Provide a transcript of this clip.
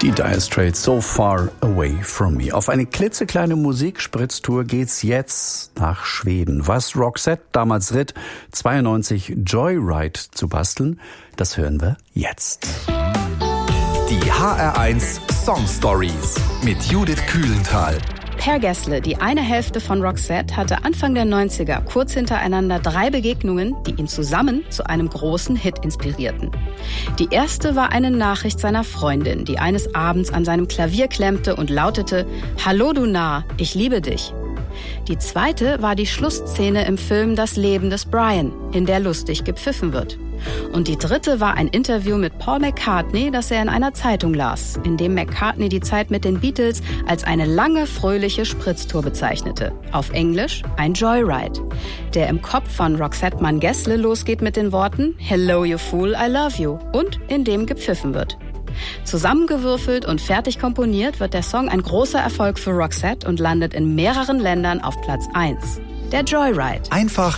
Die Dire Straits, So Far Away From Me. Auf eine klitzekleine Musikspritztour geht's jetzt nach Schweden. Was Roxette damals ritt, 92 Joyride zu basteln, das hören wir jetzt. Die HR1 Song Stories mit Judith Kühlenthal. Per Gessle, die eine Hälfte von Roxette, hatte Anfang der 90er kurz hintereinander 3 Begegnungen, die ihn zusammen zu einem großen Hit inspirierten. Die erste war eine Nachricht seiner Freundin, die eines Abends an seinem Klavier klemmte und lautete: "Hallo du Narr, ich liebe dich." Die zweite war die Schlussszene im Film Das Leben des Brian, in der lustig gepfiffen wird. Und die dritte war ein Interview mit Paul McCartney, das er in einer Zeitung las, in dem McCartney die Zeit mit den Beatles als eine lange, fröhliche Spritztour bezeichnete. Auf Englisch ein Joyride, der im Kopf von Roxette-Mann Gessle losgeht mit den Worten "Hello you fool, I love you" und in dem gepfiffen wird. Zusammengewürfelt und fertig komponiert wird der Song ein großer Erfolg für Roxette und landet in mehreren Ländern auf Platz 1. Der Joyride. Einfach